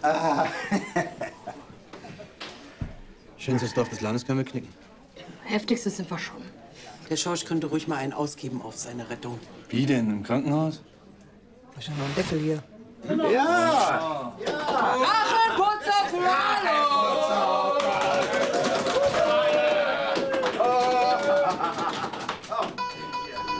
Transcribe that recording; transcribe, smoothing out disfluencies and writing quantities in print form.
Schönstes Dorf des Landes können wir knicken. Heftigstes sind wir schon. Der Schorsch könnte ruhig mal einen ausgeben auf seine Rettung. Wie denn? Im Krankenhaus? Ist ja noch ein Deckel hier. Ja! Ach, ein kurzer Flalo!